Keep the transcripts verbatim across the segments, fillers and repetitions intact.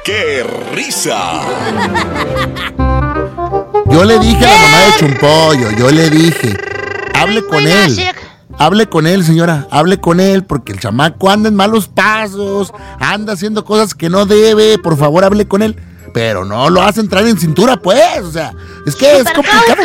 ¡Qué risa! Yo le dije a la mamá de Chumpollo, yo le dije, hable con él. Hable con él, señora, hable con él, porque el chamaco anda en malos pasos, anda haciendo cosas que no debe, por favor, hable con él. Pero no lo hace entrar en cintura, pues, o sea, es que es complicado.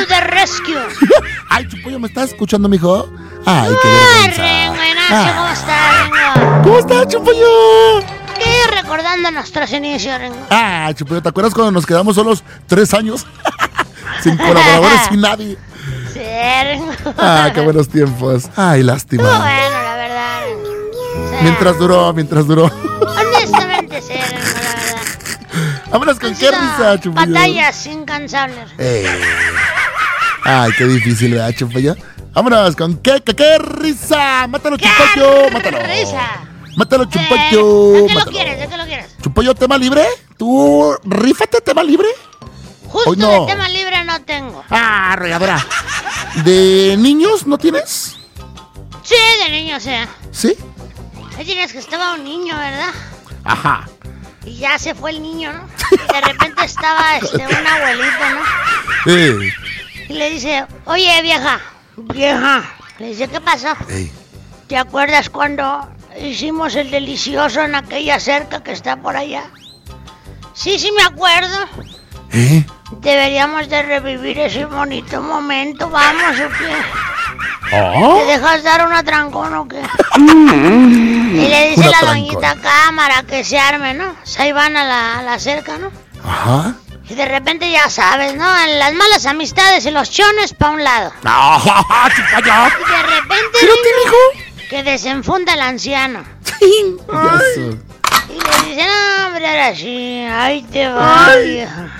Ay, Chumpollo, ¿me estás escuchando, mijo? Ay, qué vergüenza. Buenazo, ¿cómo estás, Ringo? ¿Cómo estás, Chumpollo? ¿Qué? Recordando nuestros inicios, Ringo. Ah, Chumpollo, ¿te acuerdas cuando nos quedamos solos tres años? Sin colaboradores, sin nadie. Sí, Ringo. Ah, qué buenos tiempos. Ay, lástima. Muy bueno, la verdad. Sí. Mientras duró, mientras duró. Honestamente, sí, Ringo, la verdad. Vámonos con qué risa, Chumpollo. Batallas incansables. Ey. Ay, qué difícil, ¿verdad, Chumpollo? Vámonos con qué, qué, qué risa. Mátalo, Chumpollo, mátalo. Risa. Mátalo, Chumpollo. ¿De qué mátalo. lo quieres? ¿De qué lo quieres? Chumpollo, ¿tema libre? ¿Tú rífate, tema libre? Justo Hoy no. de tema libre no tengo. Ah, regadora. ¿De niños no tienes? Sí, de niño, sí. ¿Sí? Ahí tienes que estaba un niño, ¿verdad? Ajá. Y ya se fue el niño, ¿no? Y de repente estaba este, un abuelito, ¿no? Ey. Y le dice, oye, vieja, vieja. Le dice, ¿qué pasó? Ey. ¿Te acuerdas cuando hicimos el delicioso en aquella cerca que está por allá? Sí, sí me acuerdo. ¿Eh? Deberíamos de revivir ese bonito momento, vamos, ¿o qué? ¿Oh? ¿Te dejas dar un atrancón o qué? Y le dice Un la atrancón. doñita cámara que se arme, ¿no? O sea, ahí van a la, a la cerca, ¿no? Ajá. Y de repente ya sabes, ¿no? En las malas amistades y los chones pa' un lado. ¡Ah, Chumpollo! Y de repente, ¿Pero te dijo? que desenfunda el anciano. Eso. Y le dice, no, hombre, ahora sí, ahí te va, vieja.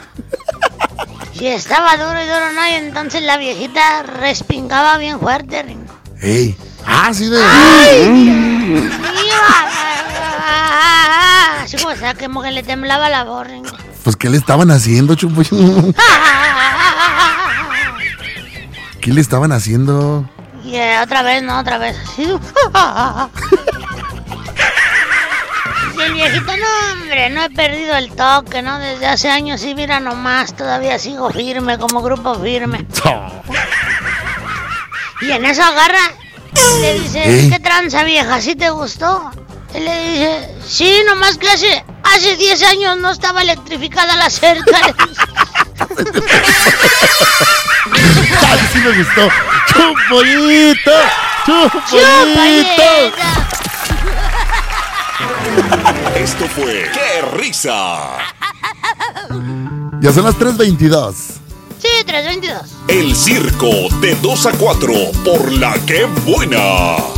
Y estaba duro y duro, ¿no? Y entonces la viejita respingaba bien fuerte, Ringo. Ey. Ah, sí, de. ¡Ay, Dios mío! Así como, o sea, como que le temblaba la voz, Ringo. Pues, ¿qué le estaban haciendo, Chumpollo? ¿Qué le estaban haciendo? Y eh, otra vez, no, otra vez. Así. Y el viejito, no, hombre, no he perdido el toque, ¿no? Desde hace años, sí, mira nomás, todavía sigo firme, como grupo firme. Y en eso agarra y le dice, ¿Eh? ¿qué tranza, vieja? ¿Sí te gustó? Él le dice, sí, nomás que hace, hace diez años no estaba electrificada la cerca. ¡Ay, sí me gustó! ¡Chumpollito! ¡Chumpollito! Esto fue ¡Qué risa! Ya son las tres veintidós. Sí, tres veintidós. El circo de dos a cuatro por la que buena.